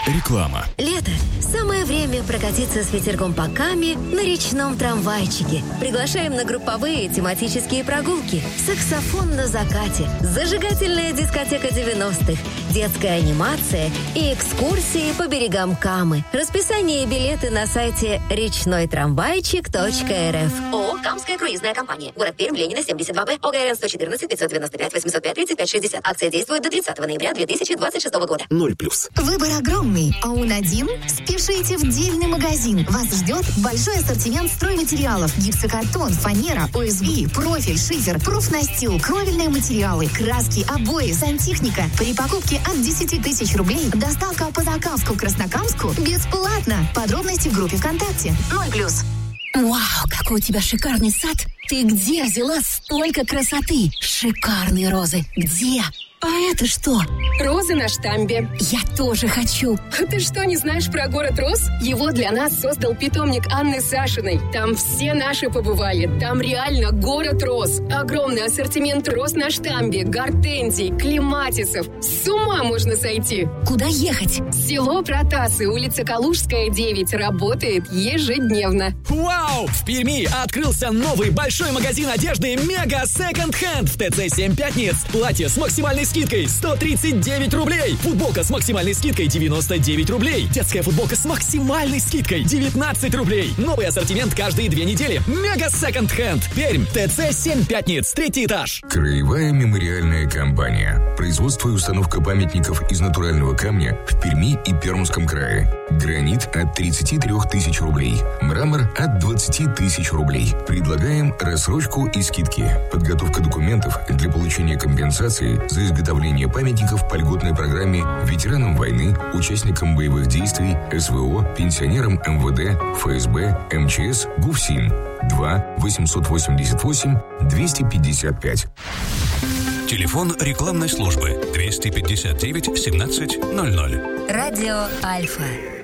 Реклама. Лето. Самое время прокатиться с ветерком по Каме на речном трамвайчике. Приглашаем на групповые тематические прогулки. Саксофон на закате. Зажигательная дискотека 90-х. Детская анимация и экскурсии по берегам Камы. Расписание и билеты на сайте речнойтрамвайчик.рф. ООО «Камская круизная компания». Город Пермь, Ленина, 72Б. ОГРН 114 595 805 35 60. Акция действует до 30 ноября 2026 года. 0+. Выбор огромный, а он один? Спешите в дельный магазин. Вас ждет большой ассортимент стройматериалов: гипсокартон, фанера, ОСБ, профиль, шифер, профнастил, кровельные материалы, краски, обои, сантехника. При покупке от 10 тысяч рублей доставка по Закамску, Краснокамску бесплатно. Подробности в группе ВКонтакте. 0+. Вау, какой у тебя шикарный сад! Ты где взяла столько красоты? Шикарные розы. Где? А это что? Розы на штамбе. Я тоже хочу. Ты что, не знаешь про город роз? Его для нас создал питомник Анны Сашиной. Там все наши побывали. Там реально город роз. Огромный ассортимент роз на штамбе, гортензий, клематисов. С ума можно сойти. Куда ехать? Село Протасы, улица Калужская, 9. Работает ежедневно. Вау! В Перми открылся новый большой магазин одежды «Мега Секонд Хенд» в ТЦ 7 Пятниц. Платье с максимальной скидкой 139 рублей. Футболка с максимальной скидкой 99 рублей. Детская футболка с максимальной скидкой 19 рублей. Новый ассортимент каждые 2 недели. «Мега Секонд Хенд». Пермь, ТЦ 7 Пятниц, 3-й этаж. Краевая мемориальная компания. Производство и установка памятников из натурального камня в Перми и Пермском крае. Гранит от 33 тысяч рублей. Мрамор от 20 тысяч рублей. Предлагаем рассрочку и скидки. Подготовка документов для получения компенсации за изготовление памятников по льготной программе ветеранам войны, участникам боевых действий, СВО, пенсионерам МВД, ФСБ, МЧС, ГУФСИН. 2 888 255. Телефон рекламной службы 259 17 00. Радио Альфа.